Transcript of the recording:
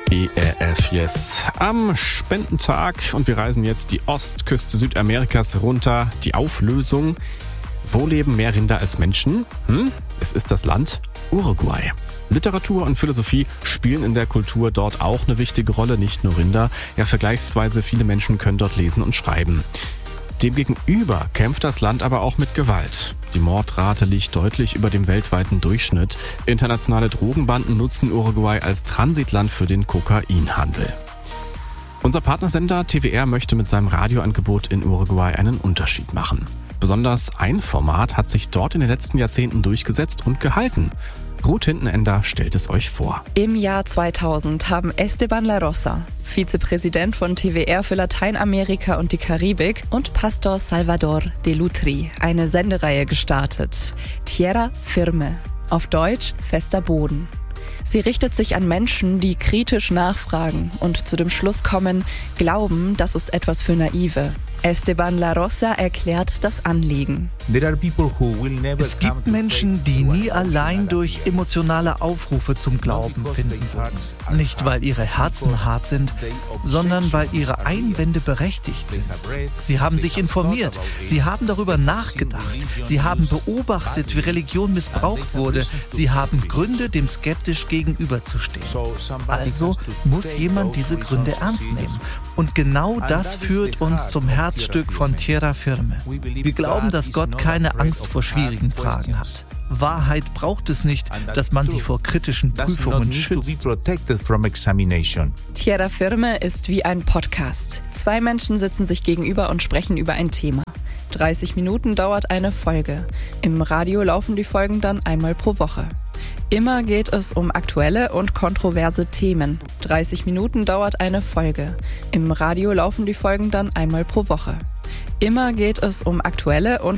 ERF Yes am Spendentag und wir reisen jetzt die Ostküste Südamerikas runter. Die Auflösung: Wo leben mehr Rinder als Menschen? Es ist das Land Uruguay. Literatur und Philosophie spielen in der Kultur dort auch eine wichtige Rolle, nicht nur Rinder. Ja, vergleichsweise viele Menschen können dort lesen und schreiben. Demgegenüber kämpft das Land aber auch mit Gewalt. Die Mordrate liegt deutlich über dem weltweiten Durchschnitt. Internationale Drogenbanden nutzen Uruguay als Transitland für den Kokainhandel. Unser Partnersender TWR möchte mit seinem Radioangebot in Uruguay einen Unterschied machen. Besonders ein Format hat sich dort in den letzten Jahrzehnten durchgesetzt und gehalten. Ruth Hintenender stellt es euch vor. Im Jahr 2000 haben Esteban La Rosa, Vizepräsident von TWR für Lateinamerika und die Karibik, und Pastor Salvador de Lutri eine Sendereihe gestartet. Tierra Firme, auf Deutsch fester Boden. Sie richtet sich an Menschen, die kritisch nachfragen und zu dem Schluss kommen, glauben, das ist etwas für Naive. Esteban La Rosa erklärt das Anliegen. Es gibt Menschen, die nie allein durch emotionale Aufrufe zum Glauben finden würden. Nicht, weil ihre Herzen hart sind, sondern weil ihre Einwände berechtigt sind. Sie haben sich informiert, sie haben darüber nachgedacht, sie haben beobachtet, wie Religion missbraucht wurde, sie haben Gründe, dem skeptisch gegenüberzustehen. Also muss jemand diese Gründe ernst nehmen. Und genau das führt uns zum Herzstück von Tierra Firme. Wir glauben, dass Gott keine Angst vor schwierigen Fragen hat. Wahrheit braucht es nicht, dass man sie vor kritischen Prüfungen schützt. Tierra Firme ist wie ein Podcast. 2 Menschen sitzen sich gegenüber und sprechen über ein Thema. 30 Minuten dauert eine Folge. Im Radio laufen die Folgen dann einmal pro Woche. Immer geht es um aktuelle und kontroverse Themen. 30 Minuten dauert eine Folge. Im Radio laufen die Folgen dann einmal pro Woche. Immer geht es um aktuelle und